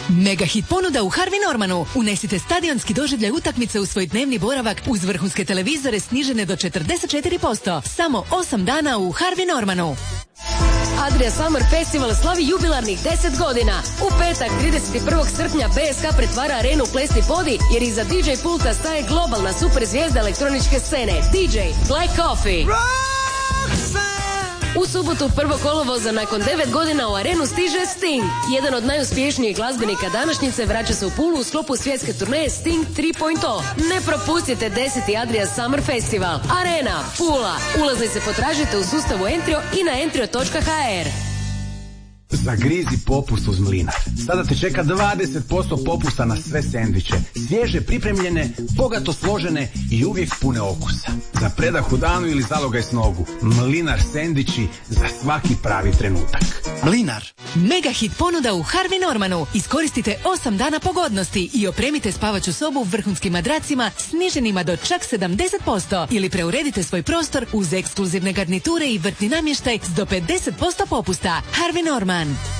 Mega hit ponuda u Harvey Normanu. Unesite stadionski doživljaj utakmice u svoj dnevni boravak uz vrhunske televizore snižene do 44%. Samo 8 dana u Harvey Normanu. Adria Summer Festival slavi jubilarnih 10 godina. U petak 31. srpnja BSK pretvara arenu u plesni podi jer iza DJ pulta staje globalna super zvijezda elektroničke scene DJ Black Coffee. U subotu 1. kolovoza nakon 9 godina u arenu stiže Sting. Jedan od najuspješnijih glazbenika današnjice vraća se u Pulu u sklopu svjetske turneje Sting 3.0. Ne propustite 10. Adria Summer Festival. Arena, Pula. Ulaznice potražite u sustavu Entrio i na entrio.hr. Zagrizi popust uz Mlinar. Sada te čeka 20% popusta na sve sendviče. Svježe pripremljene, bogato složene i uvijek pune okusa. Za predah u danu ili zalogaj s nogu. Mlinar sendviči za svaki pravi trenutak. Mlinar. Mega hit ponuda u Harvey Normanu. Iskoristite 8 dana pogodnosti i opremite spavaću sobu vrhunskim madracima sniženima do čak 70% ili preuredite svoj prostor uz ekskluzivne garniture i vrtni namještaj s do 50% popusta. Harvey Norman.